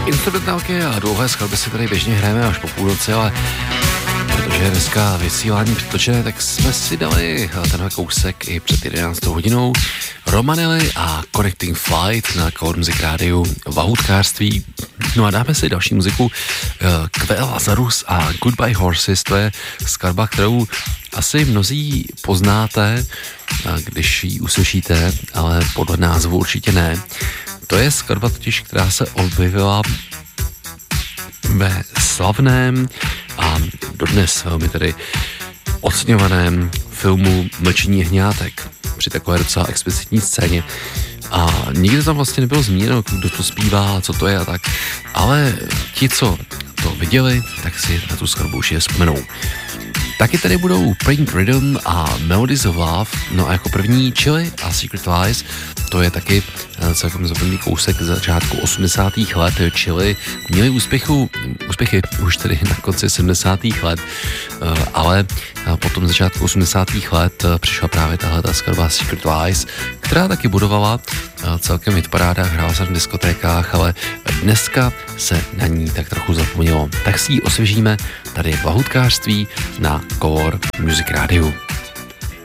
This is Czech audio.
Instrumentálky a dlouhé skladby si tady běžně hrajeme až po půlnoci, ale protože je dneska vysílání přetočené, tak jsme si dali tenhle kousek i před 11. hodinou. Romanelli a Connecting Flight na Core Music Rádiu Vahutkářství. No a dáme si další muziku. Quelle Lazarus a Goodbye Horses, to je skladba, kterou asi mnozí poznáte, když ji uslyšíte, ale podle názvu určitě ne. To je skladba totiž, která se objevila ve slavném a dodnes velmi tedy oceňovaném filmu Mlčení jehňátek při takové docela explicitní scéně. A nikdy tam vlastně nebylo zmíněno, kdo to zpívá, co to je a tak, ale ti, co to viděli, tak si na tu skladbu už je vzpomenou. Taky tady budou Pink Rhythm a Melodies of Love, no a jako první Chili a Secret Lies, to je taky celkem zajímavý kousek z začátku 80. let. Chili měli úspěchy už tedy na konci 70. let, ale potom začátku 80. let přišla právě tahle skladba Secret Lies, která taky budovala celkem hitparádách, hrála se v diskotékách, ale dneska se na ní tak trochu zapomnělo. Tak si ji osvěžíme tady v Vahutkářství na Core Music Rádiu.